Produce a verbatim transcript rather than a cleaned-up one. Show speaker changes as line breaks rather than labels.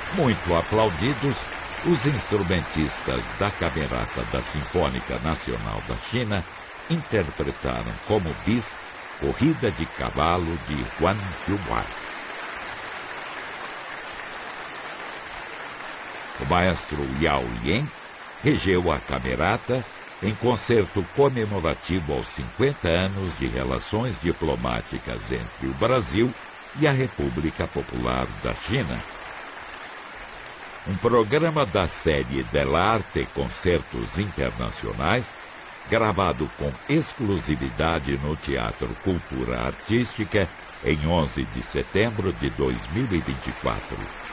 Muito aplaudidos, os instrumentistas da Camerata da Sinfônica Nacional da China interpretaram como bis Corrida de Cavalo de Guan Qiubai. O maestro Yao Lian regeu a Camerata em concerto comemorativo aos cinquenta anos de relações diplomáticas entre o Brasil e a República Popular da China. Um programa da série Dell'Arte Concertos Internacionais, gravado com exclusividade no Teatro Cultura Artística em onze de setembro de dois mil e vinte e quatro.